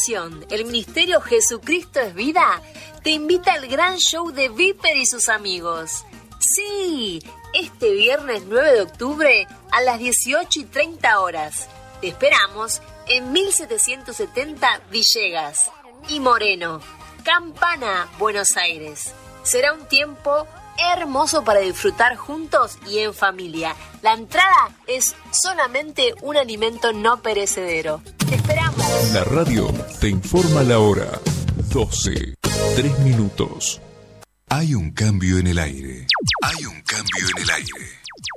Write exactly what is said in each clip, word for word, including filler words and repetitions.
continuación, el Ministerio Jesucristo es Vida te invita al gran show de Viper y sus amigos. Sí, este viernes nueve de octubre a las dieciocho y treinta horas. Te esperamos en mil setecientos setenta Villegas y Moreno, Campana, Buenos Aires. Será un tiempo hermoso para disfrutar juntos y en familia. La entrada es solamente un alimento no perecedero. ¡Te esperamos! La radio te informa la hora. doce, tres minutos. Hay un cambio en el aire. Hay un cambio en el aire.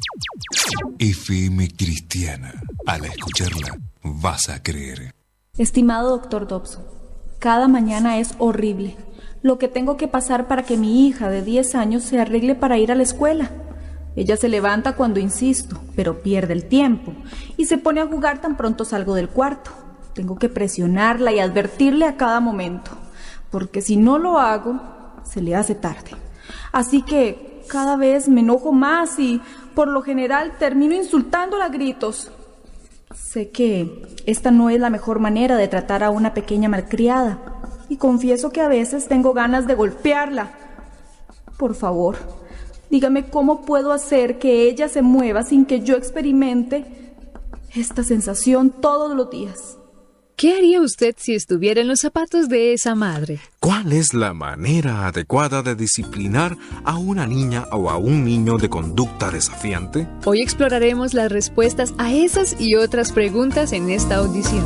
F M Cristiana. Al escucharla, vas a creer. Estimado doctor Dobson, cada mañana es horrible. Lo que tengo que pasar para que mi hija de diez años se arregle para ir a la escuela. Ella se levanta cuando insisto, pero pierde el tiempo y se pone a jugar tan pronto salgo del cuarto. Tengo que presionarla y advertirle a cada momento, porque si no lo hago, se le hace tarde. Así que cada vez me enojo más y, por lo general, termino insultándola a gritos. Sé que esta no es la mejor manera de tratar a una pequeña malcriada, y confieso que a veces tengo ganas de golpearla. Por favor, dígame cómo puedo hacer que ella se mueva sin que yo experimente esta sensación todos los días. ¿Qué haría usted si estuviera en los zapatos de esa madre? ¿Cuál es la manera adecuada de disciplinar a una niña o a un niño de conducta desafiante? Hoy exploraremos las respuestas a esas y otras preguntas en esta audición.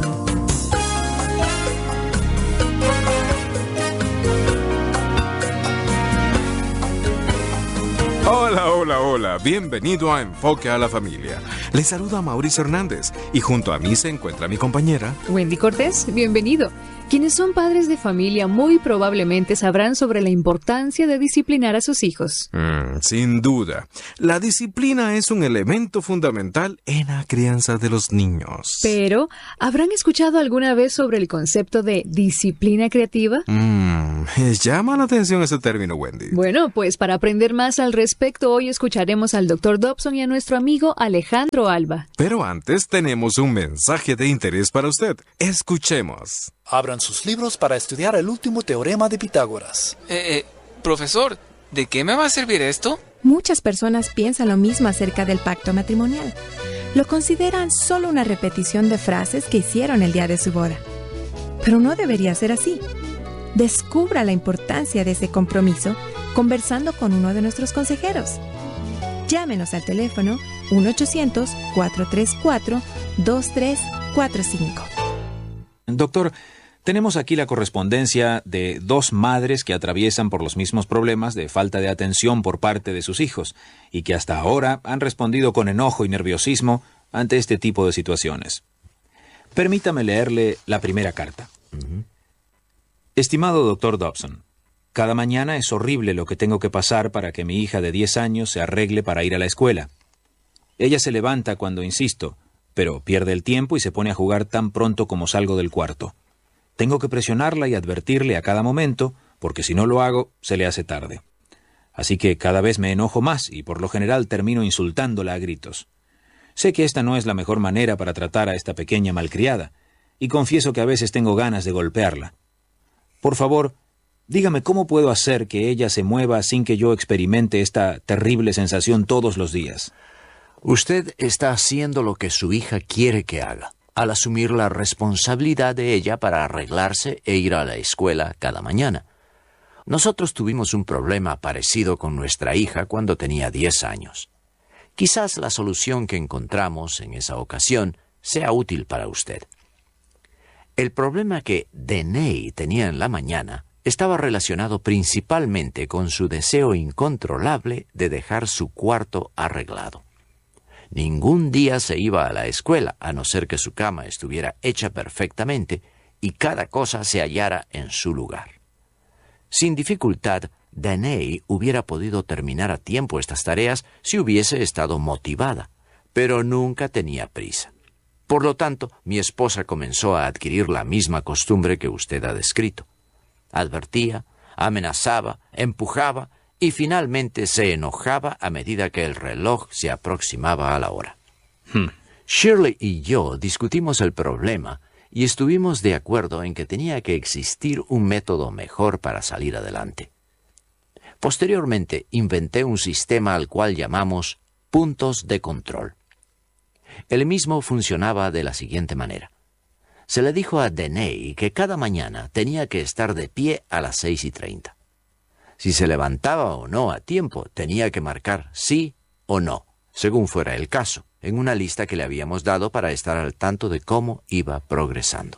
Hola, hola, hola. Bienvenido a Enfoque a la Familia. Les saluda Mauricio Hernández y junto a mí se encuentra mi compañera Wendy Cortés. Bienvenido. Quienes son padres de familia muy probablemente sabrán sobre la importancia de disciplinar a sus hijos. Mm, sin duda. La disciplina es un elemento fundamental en la crianza de los niños. Pero, ¿habrán escuchado alguna vez sobre el concepto de disciplina creativa? Mm, llama la atención ese término, Wendy. Bueno, pues para aprender más al respecto, hoy escucharemos al doctor Dobson y a nuestro amigo Alejandro Alba. Pero antes tenemos un mensaje de interés para usted. Escuchemos. Abran sus libros para estudiar el último teorema de Pitágoras. Eh, eh, profesor, ¿de qué me va a servir esto? Muchas personas piensan lo mismo acerca del pacto matrimonial. Lo consideran solo una repetición de frases que hicieron el día de su boda. Pero no debería ser así. Descubra la importancia de ese compromiso conversando con uno de nuestros consejeros. Llámenos al teléfono uno ochocientos, cuatro tres cuatro, dos tres cuatro cinco. Doctor, tenemos aquí la correspondencia de dos madres que atraviesan por los mismos problemas de falta de atención por parte de sus hijos y que hasta ahora han respondido con enojo y nerviosismo ante este tipo de situaciones. Permítame leerle la primera carta. Uh-huh. Estimado doctor Dobson, cada mañana es horrible lo que tengo que pasar para que mi hija de diez años se arregle para ir a la escuela. Ella se levanta cuando insisto, pero pierde el tiempo y se pone a jugar tan pronto como salgo del cuarto. Tengo que presionarla y advertirle a cada momento, porque si no lo hago, se le hace tarde. Así que cada vez me enojo más y por lo general termino insultándola a gritos. Sé que esta no es la mejor manera para tratar a esta pequeña malcriada, y confieso que a veces tengo ganas de golpearla. Por favor, dígame cómo puedo hacer que ella se mueva sin que yo experimente esta terrible sensación todos los días. Usted está haciendo lo que su hija quiere que haga, al asumir la responsabilidad de ella para arreglarse e ir a la escuela cada mañana. Nosotros tuvimos un problema parecido con nuestra hija cuando tenía diez años. Quizás la solución que encontramos en esa ocasión sea útil para usted. El problema que Danae tenía en la mañana estaba relacionado principalmente con su deseo incontrolable de dejar su cuarto arreglado. Ningún día se iba a la escuela, a no ser que su cama estuviera hecha perfectamente y cada cosa se hallara en su lugar. Sin dificultad, Danae hubiera podido terminar a tiempo estas tareas si hubiese estado motivada, pero nunca tenía prisa. Por lo tanto, mi esposa comenzó a adquirir la misma costumbre que usted ha descrito. Advertía, amenazaba, empujaba, y finalmente se enojaba a medida que el reloj se aproximaba a la hora. Hmm. Shirley y yo discutimos el problema y estuvimos de acuerdo en que tenía que existir un método mejor para salir adelante. Posteriormente, inventé un sistema al cual llamamos puntos de control. El mismo funcionaba de la siguiente manera. Se le dijo a Deney que cada mañana tenía que estar de pie a las seis y treinta. Si se levantaba o no a tiempo, tenía que marcar sí o no, según fuera el caso, en una lista que le habíamos dado para estar al tanto de cómo iba progresando.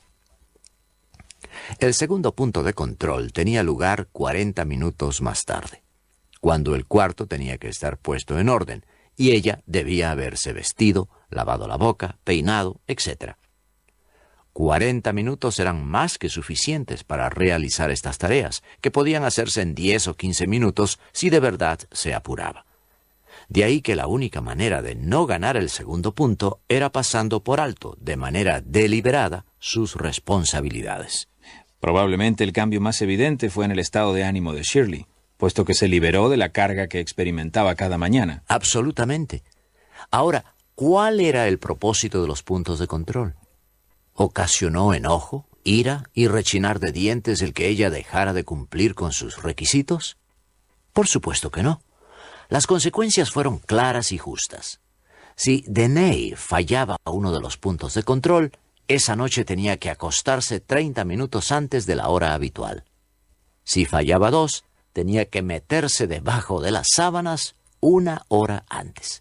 El segundo punto de control tenía lugar cuarenta minutos más tarde, cuando el cuarto tenía que estar puesto en orden, y ella debía haberse vestido, lavado la boca, peinado, etcétera. Cuarenta minutos eran más que suficientes para realizar estas tareas, que podían hacerse en diez o quince minutos si de verdad se apuraba. De ahí que la única manera de no ganar el segundo punto era pasando por alto, de manera deliberada, sus responsabilidades. Probablemente el cambio más evidente fue en el estado de ánimo de Shirley, puesto que se liberó de la carga que experimentaba cada mañana. Absolutamente. Ahora, ¿cuál era el propósito de los puntos de control? ¿Ocasionó enojo, ira y rechinar de dientes el que ella dejara de cumplir con sus requisitos? Por supuesto que no. Las consecuencias fueron claras y justas. Si Deney fallaba uno de los puntos de control, esa noche tenía que acostarse treinta minutos antes de la hora habitual. Si fallaba dos, tenía que meterse debajo de las sábanas una hora antes.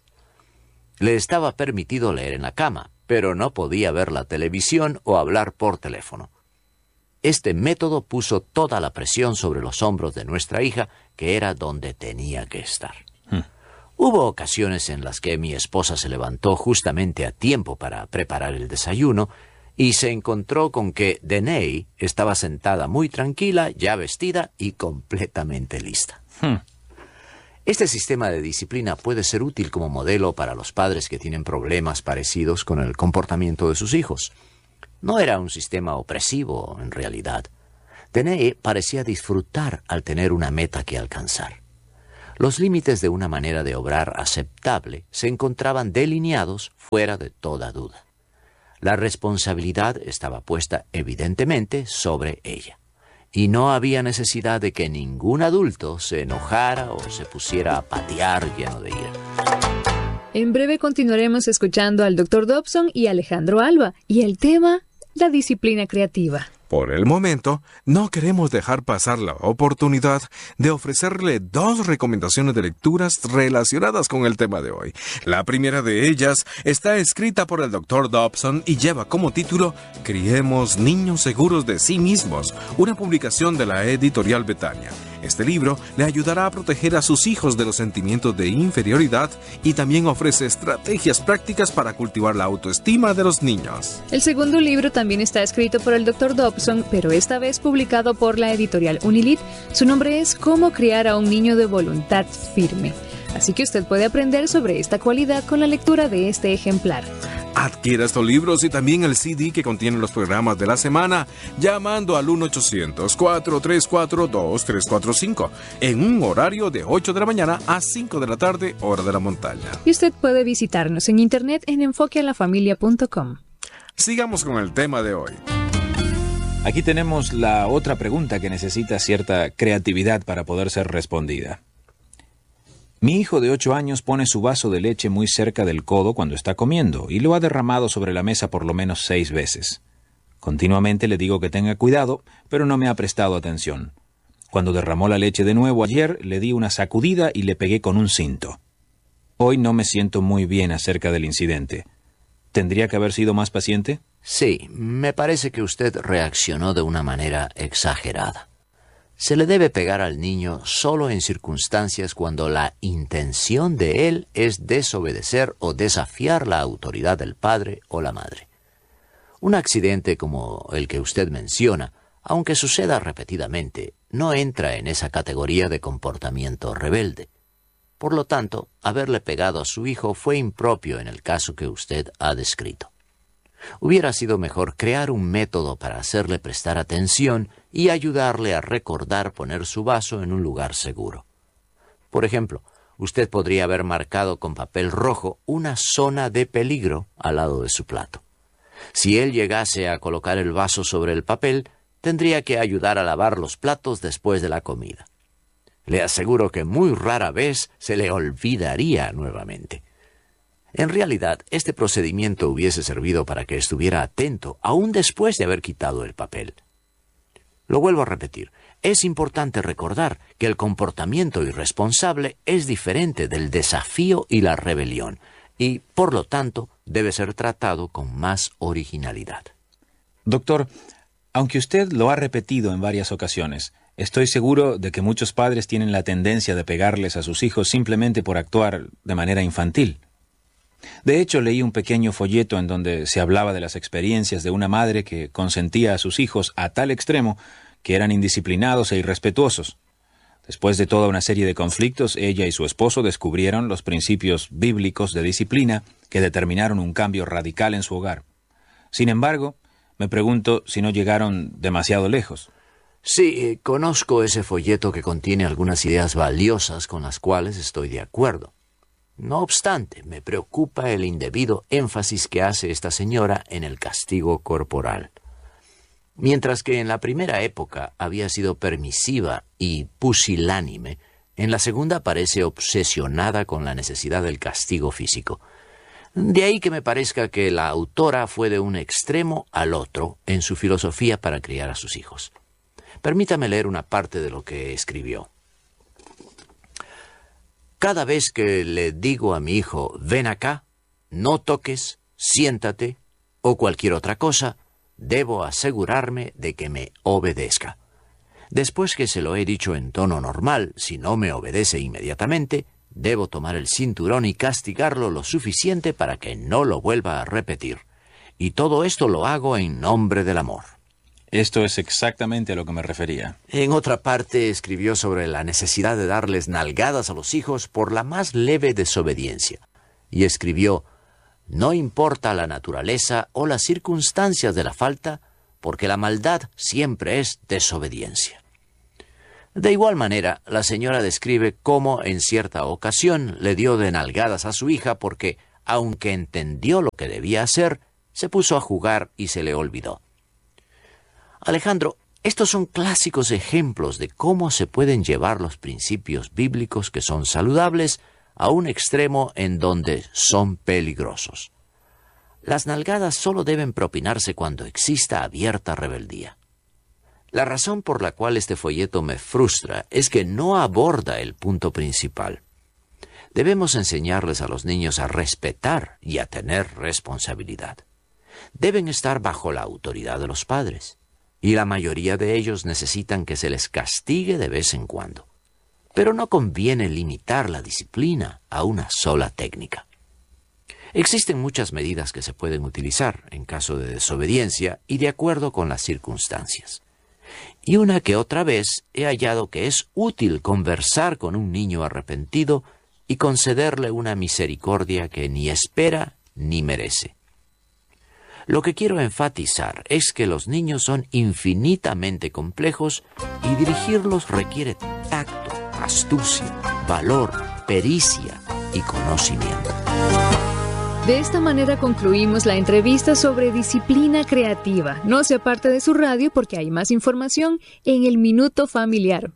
Le estaba permitido leer en la cama, pero no podía ver la televisión o hablar por teléfono. Este método puso toda la presión sobre los hombros de nuestra hija, que era donde tenía que estar. Hmm. Hubo ocasiones en las que mi esposa se levantó justamente a tiempo para preparar el desayuno y se encontró con que Deney estaba sentada muy tranquila, ya vestida y completamente lista. Hmm. Este sistema de disciplina puede ser útil como modelo para los padres que tienen problemas parecidos con el comportamiento de sus hijos. No era un sistema opresivo, en realidad. Deney parecía disfrutar al tener una meta que alcanzar. Los límites de una manera de obrar aceptable se encontraban delineados fuera de toda duda. La responsabilidad estaba puesta evidentemente sobre ella. Y no había necesidad de que ningún adulto se enojara o se pusiera a patear lleno de ira. En breve continuaremos escuchando al doctor Dobson y Alejandro Alba, y el tema, la disciplina creativa. Por el momento, no queremos dejar pasar la oportunidad de ofrecerle dos recomendaciones de lecturas relacionadas con el tema de hoy. La primera de ellas está escrita por el doctor Dobson y lleva como título Criemos niños seguros de sí mismos, una publicación de la editorial Betania. Este libro le ayudará a proteger a sus hijos de los sentimientos de inferioridad y también ofrece estrategias prácticas para cultivar la autoestima de los niños. El segundo libro también está escrito por el doctor Dobson, pero esta vez publicado por la editorial Unilit. Su nombre es Cómo criar a un niño de voluntad firme. Así que usted puede aprender sobre esta cualidad con la lectura de este ejemplar. Adquiera estos libros y también el C D que contiene los programas de la semana llamando al uno ochocientos, cuatro tres cuatro, dos tres cuatro cinco en un horario de ocho de la mañana a cinco de la tarde, hora de la montaña. Y usted puede visitarnos en internet en enfoque a la familia punto com. Sigamos con el tema de hoy. Aquí tenemos la otra pregunta que necesita cierta creatividad para poder ser respondida. Mi hijo de ocho años pone su vaso de leche muy cerca del codo cuando está comiendo y lo ha derramado sobre la mesa por lo menos seis veces. Continuamente le digo que tenga cuidado, pero no me ha prestado atención. Cuando derramó la leche de nuevo ayer, le di una sacudida y le pegué con un cinto. Hoy no me siento muy bien acerca del incidente. ¿Tendría que haber sido más paciente? Sí, me parece que usted reaccionó de una manera exagerada. Se le debe pegar al niño solo en circunstancias cuando la intención de él es desobedecer o desafiar la autoridad del padre o la madre. Un accidente como el que usted menciona, aunque suceda repetidamente, no entra en esa categoría de comportamiento rebelde. Por lo tanto, haberle pegado a su hijo fue impropio en el caso que usted ha descrito. Hubiera sido mejor crear un método para hacerle prestar atención y ayudarle a recordar poner su vaso en un lugar seguro. Por ejemplo, usted podría haber marcado con papel rojo una zona de peligro al lado de su plato. Si él llegase a colocar el vaso sobre el papel, tendría que ayudar a lavar los platos después de la comida. Le aseguro que muy rara vez se le olvidaría nuevamente. En realidad, este procedimiento hubiese servido para que estuviera atento, aún después de haber quitado el papel. Lo vuelvo a repetir, es importante recordar que el comportamiento irresponsable es diferente del desafío y la rebelión, y, por lo tanto, debe ser tratado con más originalidad. Doctor, aunque usted lo ha repetido en varias ocasiones, estoy seguro de que muchos padres tienen la tendencia de pegarles a sus hijos simplemente por actuar de manera infantil. De hecho, leí un pequeño folleto en donde se hablaba de las experiencias de una madre que consentía a sus hijos a tal extremo que eran indisciplinados e irrespetuosos. Después de toda una serie de conflictos, ella y su esposo descubrieron los principios bíblicos de disciplina que determinaron un cambio radical en su hogar. Sin embargo, me pregunto si no llegaron demasiado lejos. Sí, conozco ese folleto que contiene algunas ideas valiosas con las cuales estoy de acuerdo. No obstante, me preocupa el indebido énfasis que hace esta señora en el castigo corporal. Mientras que en la primera época había sido permisiva y pusilánime, en la segunda parece obsesionada con la necesidad del castigo físico. De ahí que me parezca que la autora fue de un extremo al otro en su filosofía para criar a sus hijos. Permítame leer una parte de lo que escribió. Cada vez que le digo a mi hijo, ven acá, no toques, siéntate o cualquier otra cosa, debo asegurarme de que me obedezca. Después que se lo he dicho en tono normal, si no me obedece inmediatamente, debo tomar el cinturón y castigarlo lo suficiente para que no lo vuelva a repetir. Y todo esto lo hago en nombre del amor. Esto es exactamente a lo que me refería. En otra parte escribió sobre la necesidad de darles nalgadas a los hijos por la más leve desobediencia. Y escribió, no importa la naturaleza o las circunstancias de la falta, porque la maldad siempre es desobediencia. De igual manera, la señora describe cómo en cierta ocasión le dio de nalgadas a su hija porque, aunque entendió lo que debía hacer, se puso a jugar y se le olvidó. Alejandro, estos son clásicos ejemplos de cómo se pueden llevar los principios bíblicos que son saludables a un extremo en donde son peligrosos. Las nalgadas solo deben propinarse cuando exista abierta rebeldía. La razón por la cual este folleto me frustra es que no aborda el punto principal. Debemos enseñarles a los niños a respetar y a tener responsabilidad. Deben estar bajo la autoridad de los padres. Y la mayoría de ellos necesitan que se les castigue de vez en cuando. Pero no conviene limitar la disciplina a una sola técnica. Existen muchas medidas que se pueden utilizar en caso de desobediencia y de acuerdo con las circunstancias. Y una que otra vez he hallado que es útil conversar con un niño arrepentido y concederle una misericordia que ni espera ni merece. Lo que quiero enfatizar es que los niños son infinitamente complejos y dirigirlos requiere tacto, astucia, valor, pericia y conocimiento. De esta manera concluimos la entrevista sobre disciplina creativa. No se aparte de su radio porque hay más información en el Minuto Familiar.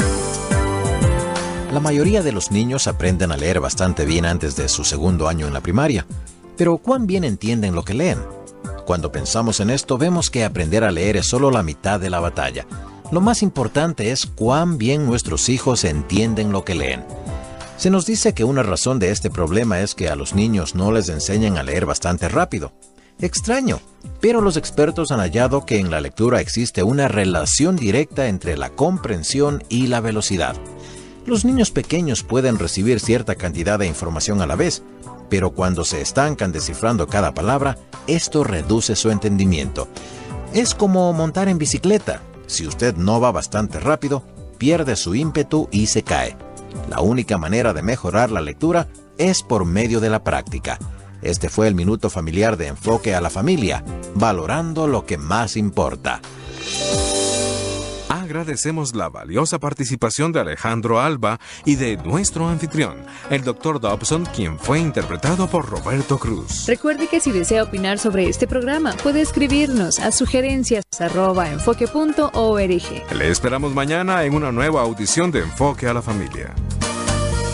La mayoría de los niños aprenden a leer bastante bien antes de su segundo año en la primaria. Pero ¿cuán bien entienden lo que leen? Cuando pensamos en esto, vemos que aprender a leer es solo la mitad de la batalla. Lo más importante es cuán bien nuestros hijos entienden lo que leen. Se nos dice que una razón de este problema es que a los niños no les enseñan a leer bastante rápido. Extraño, pero los expertos han hallado que en la lectura existe una relación directa entre la comprensión y la velocidad. Los niños pequeños pueden recibir cierta cantidad de información a la vez, pero cuando se estancan descifrando cada palabra, esto reduce su entendimiento. Es como montar en bicicleta. Si usted no va bastante rápido, pierde su ímpetu y se cae. La única manera de mejorar la lectura es por medio de la práctica. Este fue el Minuto Familiar de Enfoque a la Familia, valorando lo que más importa. agradecemos la valiosa participación de Alejandro Alba y de nuestro anfitrión, el doctor Dobson, quien fue interpretado por Roberto Cruz. Recuerde que si desea opinar sobre este programa, puede escribirnos a sugerencias arroba enfoque punto org. Le esperamos mañana en una nueva audición de Enfoque a la Familia.